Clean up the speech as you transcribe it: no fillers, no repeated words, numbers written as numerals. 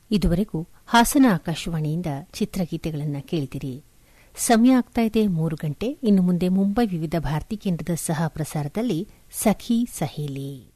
ಇದುವರೆಗೂ ಹಾಸನ ಆಕಾಶವಾಣಿಯಿಂದ ಚಿತ್ರಗೀತೆಗಳನ್ನು ಕೇಳಿದಿರಿ. ಸಮಯ ಆಗ್ತಾ ಇದೆ 3 ಗಂಟೆ. ಇನ್ನು ಮುಂದೆ ಮುಂಬೈ ವಿವಿಧ ಭಾರತಿ ಕೇಂದ್ರದ ಸಹ ಪ್ರಸಾರದಲ್ಲಿ ಸಖಿ ಸಹೇಲಿ.